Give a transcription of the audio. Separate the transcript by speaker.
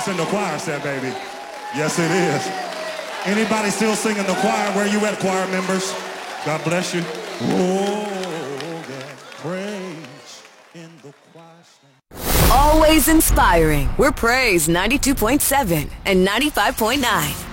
Speaker 1: It's in the choir set, baby. Yes, it is. Anybody still singing the choir? Where you at, choir members? God bless you. Oh, God, praise in the choir.
Speaker 2: Always inspiring. We're Praise 92.7 and 95.9.